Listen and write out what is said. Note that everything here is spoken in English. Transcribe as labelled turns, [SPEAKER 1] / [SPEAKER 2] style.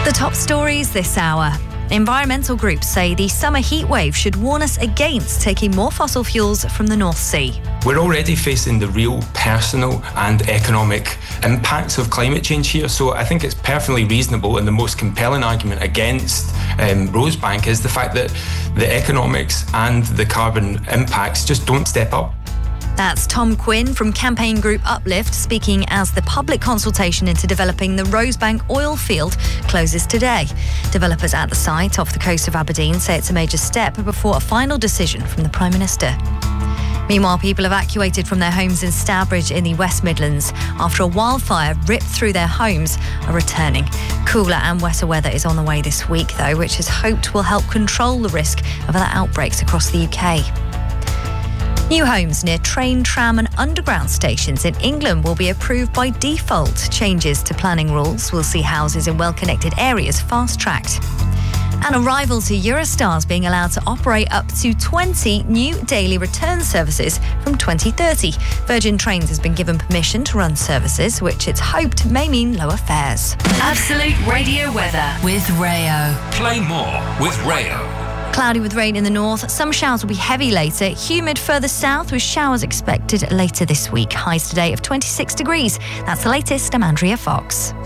[SPEAKER 1] The top stories this hour. Environmental groups say the summer heatwave should warn us against taking more fossil fuels from the North Sea.
[SPEAKER 2] We're already facing the real personal and economic impacts of climate change here, so I think it's perfectly reasonable, and the most compelling argument against Rosebank is the fact that the economics and the carbon impacts just don't step up.
[SPEAKER 1] That's Tom Quinn from campaign group Uplift speaking as the public consultation into developing the Rosebank oil field closes today. Developers at the site off the coast of Aberdeen say it's a major step before a final decision from the Prime Minister. Meanwhile, people evacuated from their homes in Stourbridge in the West Midlands after a wildfire ripped through their homes are returning. Cooler and wetter weather is on the way this week, though, which is hoped will help control the risk of other outbreaks across the UK. New homes near train, tram and underground stations in England will be approved by default. Changes to planning rules will see houses in well-connected areas fast-tracked. And a rival to Eurostar's being allowed to operate up to 20 new daily return services from 2030. Virgin Trains has been given permission to run services, which it's hoped may mean lower fares.
[SPEAKER 3] Absolute Radio weather with Rayo.
[SPEAKER 4] Play more with Rayo.
[SPEAKER 1] Cloudy with rain in the north. Some showers will be heavy later. Humid further south with showers expected later this week. Highs today of 26 degrees. That's the latest. I'm Andrea Fox.